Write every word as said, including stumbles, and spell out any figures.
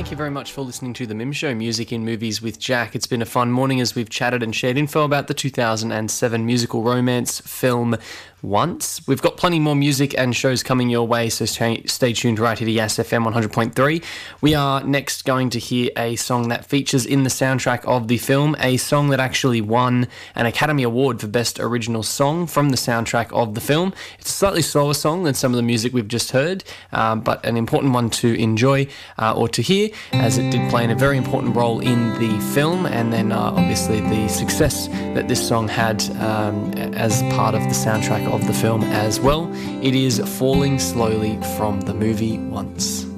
Thank you very much for listening to The Mim Show, Music in Movies with Jack. It's been a fun morning as we've chatted and shared info about the two thousand seven musical romance film Once. We've got plenty more music and shows coming your way, so stay, stay tuned right here to Yes F M one hundred point three. We are next going to hear a song that features in the soundtrack of the film, a song that actually won an Academy Award for Best Original Song from the soundtrack of the film. It's a slightly slower song than some of the music we've just heard, um, but an important one to enjoy uh, or to hear, as it did play in a very important role in the film, and then uh, obviously the success that this song had um, as part of the soundtrack of the film as well. It is Falling Slowly from the movie Once.